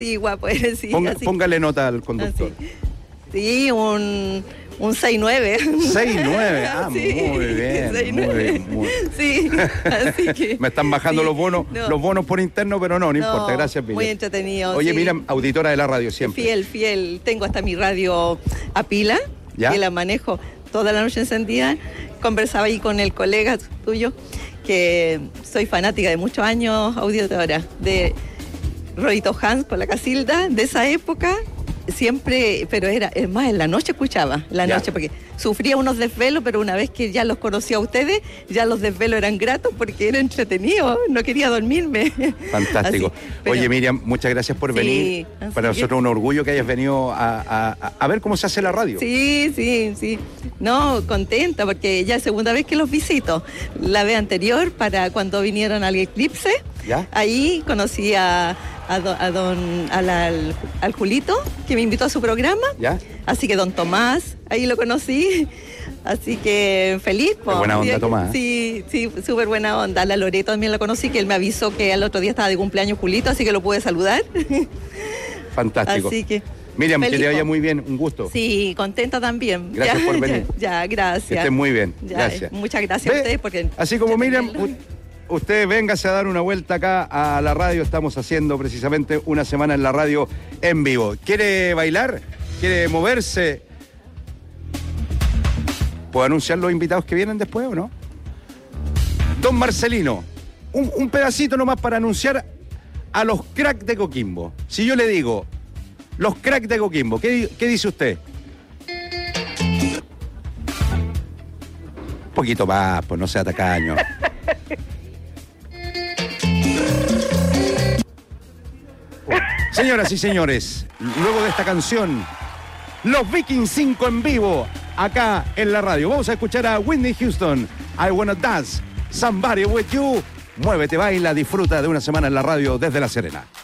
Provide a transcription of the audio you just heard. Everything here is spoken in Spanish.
Sí, guapo eres, sí. Póngale nota al conductor. Así. Sí, un 6-9. 6-9, sí, muy bien. 6-9. Muy. Sí, así que... Me están bajando sí, los bonos por interno, pero no importa. Gracias, Miriam. Muy entretenido. Oye, sí. Miriam, auditora de la radio siempre. Fiel. Tengo hasta mi radio a pila, ¿Ya? que la manejo toda la noche encendida. Conversaba ahí con el colega tuyo, que soy fanática de muchos años, auditora, de Rodito Hans por la Casilda, de esa época. Siempre, pero es más, en la noche escuchaba, porque sufría unos desvelos, pero una vez que ya los conocí a ustedes, ya los desvelos eran gratos porque era entretenido, no quería dormirme. Fantástico. Así, pero, oye, Miriam, muchas gracias por venir. Para nosotros un orgullo que hayas venido a ver cómo se hace la radio. Sí. No, contenta porque ya es segunda vez que los visito. La vez anterior, para cuando vinieron al Eclipse, ¿ya? Ahí conocí al Julito, que me invitó a su programa. ¿Ya? Así que don Tomás, ahí lo conocí. Así que feliz. Qué buena onda, Tomás. Sí, súper buena onda. La Loreto también la conocí, que él me avisó que al otro día estaba de cumpleaños Julito, así que lo pude saludar. Fantástico. Así que... Miriam, feliz, que te vaya muy bien, un gusto. Sí, contenta también. Gracias por venir. Ya, gracias. Que estés muy bien, ya, gracias. Muchas gracias a ustedes porque... Así como Miriam, usted véngase a dar una vuelta acá a la radio. Estamos haciendo precisamente una semana en la radio en vivo. ¿Quiere bailar? ¿Quiere moverse? ¿Puedo anunciar los invitados que vienen después o no? Don Marcelino, un pedacito nomás para anunciar a los cracks de Coquimbo. Si yo le digo, los cracks de Coquimbo, ¿qué dice usted? Un poquito más, pues no sea tacaño. Señoras y señores, luego de esta canción, los Vikings 5 en vivo, acá en la radio. Vamos a escuchar a Whitney Houston, I Wanna Dance, Somebody With You. Muévete, baila, disfruta de una semana en la radio desde La Serena.